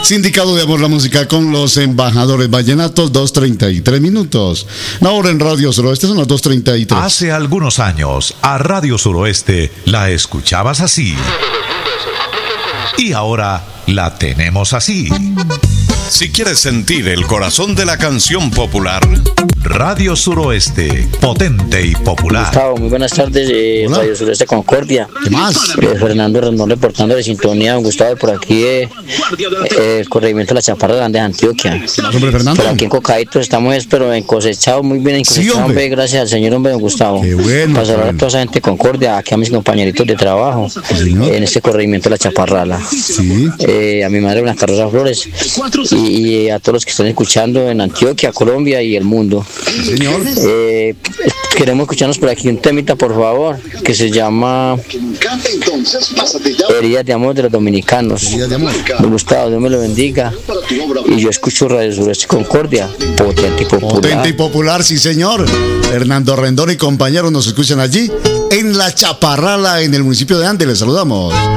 Sindicato de Amor, la música con los embajadores vallenatos, 2:33 minutos. Ahora en Radio Suroeste son las 2:33. Hace algunos años, a Radio Suroeste la escuchabas así. Y ahora la tenemos así. Si quieres sentir el corazón de la canción popular, Radio Suroeste, potente y popular. Gustavo, muy buenas tardes, Radio Suroeste Concordia. ¿Qué más? Fernando Rendón reportando de sintonía. Gustavo, por aquí el corregimiento de la Chaparra de Antioquia. Hombre, Fernando. Por aquí en Cocaditos estamos, pero en cosechado, muy bien en cosechado, Sí, hombre. gracias al señor, hombre, don Gustavo. Qué bueno, Para saludar a bueno. toda esa gente de Concordia, aquí a mis compañeritos de trabajo, señor. en este corregimiento de la Chaparrala. Sí. A mi madre, Blanca Rosa Flores, y a todos los que están escuchando en Antioquia, Colombia y el mundo. Señor. Queremos escucharnos por aquí un temita, por favor, que se llama Heridas de Amor de los Dominicanos. Heridas de Amor. Don Gustavo, Dios me lo bendiga. Y yo escucho Radio Sureste Concordia, potente y popular. Potente y popular, sí señor. Fernando Rendón y compañeros nos escuchan allí en La Chaparrala, en el municipio de Ande. Les saludamos.